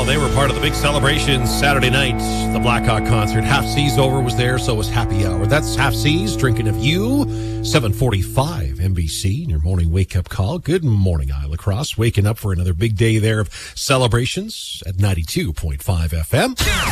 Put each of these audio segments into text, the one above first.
they were part of the big celebration Saturday night, the Blackhawk concert. Half C's over was there, so was Happy Hour. That's Half C's, Drinking of You, 7:45 NBC, in your morning wake-up call. Good morning, Isla Cross. Waking up for another big day there of celebrations at 92.5 FM.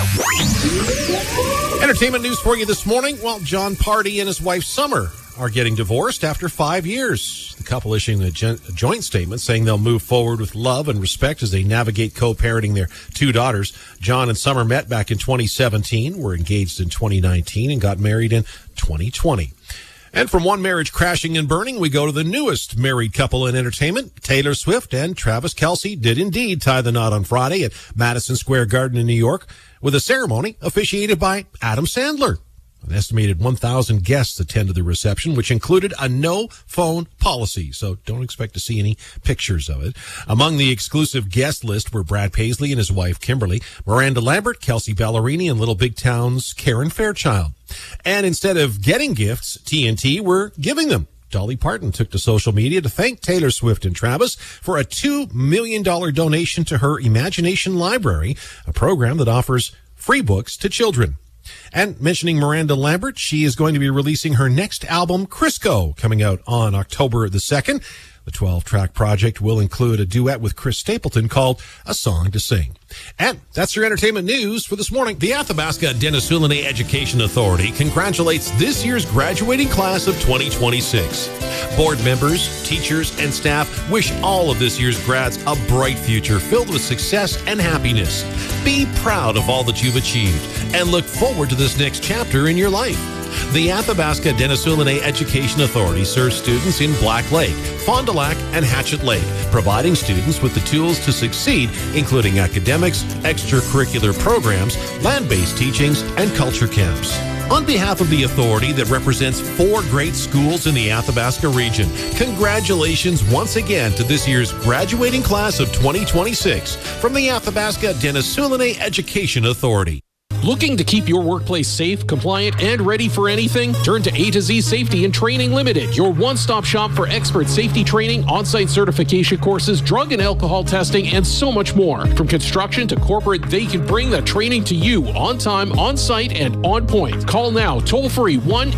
Entertainment news for you this morning. Well, John Party and his wife Summer are getting divorced after 5 years. The couple issuing a joint statement saying they'll move forward with love and respect as they navigate co-parenting their two daughters. John and Summer met back in 2017, were engaged in 2019, and got married in 2020. And from one marriage crashing and burning, we go to the newest married couple in entertainment. Taylor Swift and Travis Kelce did indeed tie the knot on Friday at Madison Square Garden in New York, with a ceremony officiated by Adam Sandler. An estimated 1,000 guests attended the reception, which included a no-phone policy, so don't expect to see any pictures of it. Among the exclusive guest list were Brad Paisley and his wife, Kimberly, Miranda Lambert, Kelsey Ballerini, and Little Big Town's Karen Fairchild. And instead of getting gifts, TNT were giving them. Dolly Parton took to social media to thank Taylor Swift and Travis for a $2 million donation to her Imagination Library, a program that offers free books to children. And mentioning Miranda Lambert, she is going to be releasing her next album, Crisco, coming out on October the 2nd. The 12-track project will include a duet with Chris Stapleton called A Song to Sing. And that's your entertainment news for this morning. The Athabasca Denisoulani Education Authority congratulates this year's graduating class of 2026. Board members, teachers, and staff wish all of this year's grads a bright future filled with success and happiness. Be proud of all that you've achieved and look forward to this next chapter in your life. The Athabasca Denisoulani Education Authority serves students in Black Lake, Fond du Lac, and Hatchet Lake, providing students with the tools to succeed, including academics, extracurricular programs, land-based teachings, and culture camps. On behalf of the authority that represents 4 great schools in the Athabasca region, congratulations once again to this year's graduating class of 2026 from the Athabasca Denisoulani Education Authority. Looking to keep your workplace safe, compliant, and ready for anything? Turn to A to Z Safety and Training Limited, your one-stop shop for expert safety training, on-site certification courses, drug and alcohol testing, and so much more. From construction to corporate, they can bring the training to you on time, on site, and on point. Call now, toll-free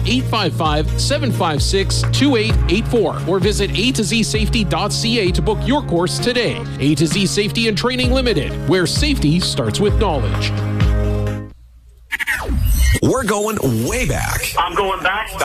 1-855-756-2884 or visit atozsafety.ca to book your course today. A to Z Safety and Training Limited, where safety starts with knowledge. We're going way back. I'm going back.